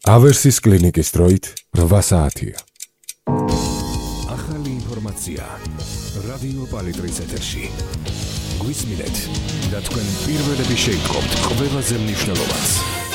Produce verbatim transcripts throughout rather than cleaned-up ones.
ავერსის კლინიკის დროით რვა საათია. ახალი ინფორმაცია რადიო პალიტრის ეთერში. გვისმინეთ და თქვენ პირველები შეიტყობთ ყველაზე მნიშვნელოვანს.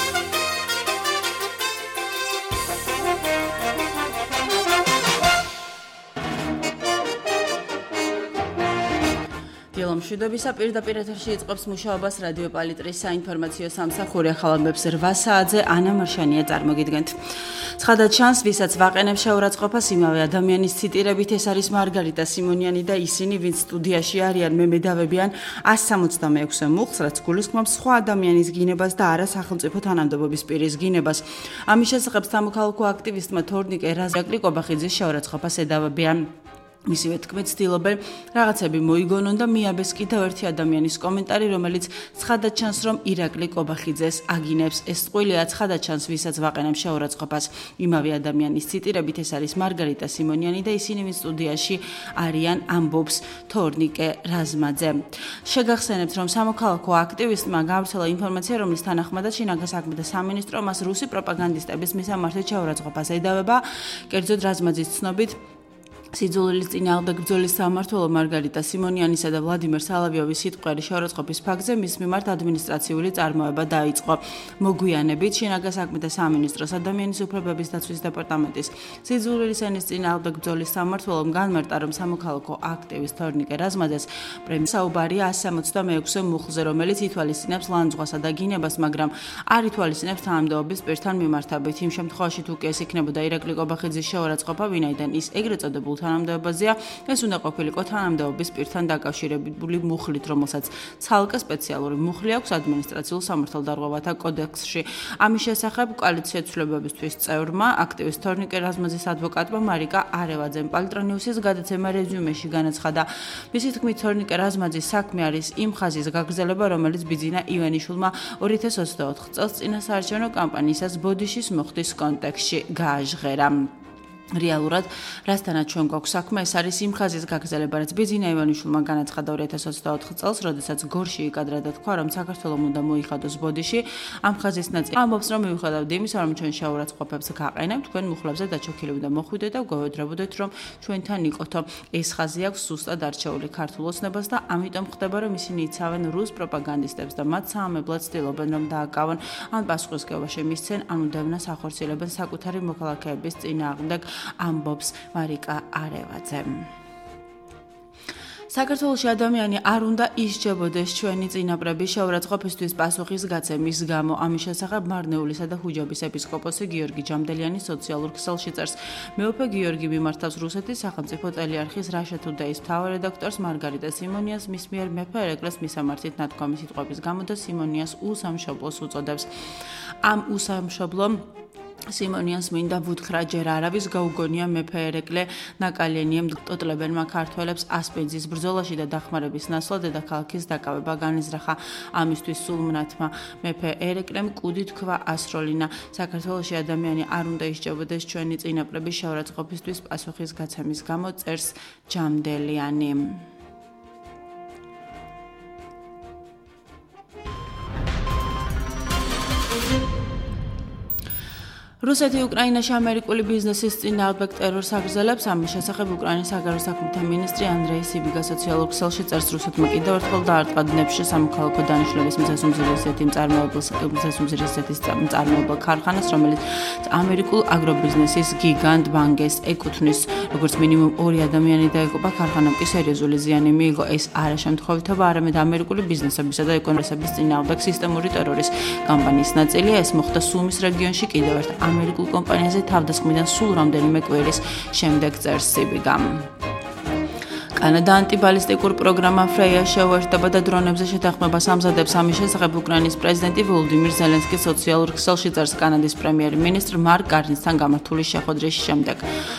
მშვიდობისა პირდაპირ ეთერში იწყებს მუშაობას რადიო პალიტრის საინფორმაციო სამსახური ახალამბებს რვა საათზე ანა მარშანია წარმოგიდგენთ. ცხადად ჩანს, ვისაც ვაყენებ შეურაცხყოფას იმავე ადამიანის ციტირებით, ეს არის მარგარიტა სიმონიანი და ისინი, ვინც სტუდიაში არიან, მე მედავებიან ას სამოცდამეექვსე მუხლს, რაც გულისხმობს სხვა ადამიანის გინებას და არა სახელმწიფო თანამდებობის პირის გინებას. ამის შესახებ სამოქალაქო აქტივისტმა თორნიკე რაზაკლი კობახიძის შეურაცხყოფას ედავებიან. მისივე თქმით, ცდილობენ რაღაცები მოიგონონ და მიაბეს კიდევ ერთი ადამიანის კომენტარი, რომელიც ცხადად ჩანს, რომ ირაკლი კობახიძეს აგინებს. ეს წყვილია ცხადად ჩანს, ვისაც ვაყენებ შეურაცხყოფას იმავე ადამიანის ციტირებით, ეს არის მარგარიტა სიმონიანი და ისინი ვინც სტუდიაში არიან, ამბობს თორნიკე რაზმაძე. შეგახსენებთ, რომ სამოქალაქო აქტივისტმა გავრცელა ინფორმაცია, რომლის თანახმადაც შინაგან საქმეთა სამინისტრო მას რუსი პროპაგანდისტების მისამართით შეურაცხყოფას ედავება. კერძოდ რაზმაძის ცნობით, სიძულვილის წინააღმდეგ ბრძოლის სამმართველო მარგარიტა სიმონიანისა და ვლადიმერ სალავიოვის სიტყვიერი შეურაცხყოფის ფაქტზე მის მიმართ ადმინისტრაციული წარმოება დაიწყო. მოგვიანებით შინაგან საქმეთა სამინისტროს ადამიანის უფლებების დაცვის დეპარტამენტის სიძულვილის ენის წინააღმდეგ ბრძოლის სამმართველომ განმარტა, რომ სამოქალაქო აქტივისტ თორნიკე რაზმაძეს პრემია საუბარია ას სამოცდამეექვსე მუხლზე, რომელიც ითვალისწინებს ლანძღვასა და გინებას, მაგრამ არ ითვალისწინებს თანამდებობის პირთან მიმართებით. იმ შემთხვევაში თუ კი ეს იქნებოდა ირაკლი კობახიძის შეურაცხყოფა, ვინაიდან ის ეგრეთ წოდებულ თანამდებობაზეა, ეს უნდა ყოფილიყო თანამდებობის პირთან დაკავშირებული მუხლით, რომელსაც ცალკე სპეციალური მუხლი აქვს ადმინისტრაციულ სამართალდარღვევათა კოდექსში. ამის შესახებ კოალიცია ცვლილებებისთვის წევრმა, აქტივისტ თორნიკე რაზმაძის ადვოკატმა მარიკა არევაძემ პალტრონიუსის გადაცემა რეზიუმეში განაცხადა. მისი თქმით, თორნიკე რაზმაძის საქმე არის იმ ხაზის გაგრძელება, რომელიც ბიძინა ივანიშვილმა ორი ათას ოცდაოთხ წელს წინა საარჩევნო კამპანიისას ბოდიშის მოხდის კონტექსტში გააჟღერა. რეალურად, რასთანაც ჩვენ გვაქვს საქმე, ეს არის იმ ხაზის გაგრძელება, რაც ბიძინა ივანიშვილმა განაცხადა ორი ათას ოცდაოთხ წელს, როდესაც გორში იკადრა და თქვა, რომ საქართველომ უნდა მოიხადოს ბოდიში. ამ ხაზის ნაწილი ამბობს, რომ მიუხედავად იმისა, რომ ჩვენ შეურაცხყოფებს გაყენებთ, თქვენ მუხლებზე დაჩოქილი უნდა მოხვიდეთ და გვევედრებოდეთ, რომ ჩვენთან იყოთო. ეს ხაზი აქვს სუსტად არჩეული ქართულ ოცნებას და ამიტომ ხდება, რომ ისინი იცავენ რუს პროპაგანდისტებს და მათ საამებლად ცდილობენ, რომ დააკავონ ან პასუხისმგებლობაში მისცენ, ანუ დევნას ახორციელებენ საკუთარი მოქალაქეების წინააღმდეგ. ამბობს მარიკა არევაძე. საქართველოში ადამიანი არ უნდა ისჯებოდეს ჩვენი წინაპრების შეურაცხყოფისთვის პასუხის გაცემის გამო. ამის შესახებ მარნეულისა და ჰუჯაბის ეპისკოპოსი გიორგი ჯამდელიანი სოციალურ ქსელში წერს. მეუფე გიორგი მიმართავს რუსეთის სახელმწიფო ტელეარხის Russia Today-ის მთავარ რედაქტორს მარგარიტა სიმონიანს, მის მიერ მეფე ერეკლეს მისამართით ნათქვამი სიტყვების გამო და სიმონიანს უსამშობლოს უწოდებს. ამ უსამშობლომ სიმონიანს მინდა ვუთხრა ჯერ არავის გაუგონია მეფე ერეკლე ნაკალენიემ ტოტლებენმა ქართველებს ასპინძის ბრძოლაში და დახმარების ნაცვლად დედაქალაქის დაკავება განიზრახა. ამისთვის სულმნათმა მეფე ერეკლემ კუდი თქვა ასროლინა. საქართველოში ადამიანი არ უნდა ისჯებოდეს ჩვენი წინაპრების შეურაცხყოფისთვის პასუხის გაცემის გამო, წერს ჯამდელიანი. რუსეთი უკრაინაში ამერიკული ბიზნესის წინააღმდეგ ტერორს აგრძელებს. ამის შესახებ უკრაინის საგარეო საქმეთა მინისტრი ანდრეი სიბიგა სოციალურ ქსელში წერს, რუსეთმა კიდევ ერთხელ დაარტყა დნეპრში სამოქალაქო დანიშნულების მიწასუმზირესეთი მიწასუმზირესეთის მწარმოებელ ქარხანას, რომელიც ამერიკულ აგრობიზნესის გიგანტ ბანგეს ეკუთვნის. როგორც მინიმუმ ორი ადამიანი დაიღუპა, ქარხანამ კი სერიოზული ზიანი მიიღო. ეს არა შემთხვევითობა, არამედ ამერიკული ბიზნესებისა და ეკონომიკის წინააღმდეგ სისტემური ტერორის კამპანიის ნაწილია. ეს მოხდა სუმის რეგიონში კიდევ ერთ ამერიკულ კომპანიაზე თავდასხმიდან სულ რამდენიმე კვირის შემდეგ, წერს სიბიგამ. კანადა ანტიბალისტიკურ პროგრამა ფრეია შეუერთდება და დრონებზე შეთანხმებას ამზადებს. ამის შესახებ უკრაინის პრეზიდენტი ვოლოდიმირ ზელენსკი სოციალურ ქსელში წერს კანადის პრემიერ-მინისტრ მარკ კარნისთან გამართული შეხვედრის შემდეგ.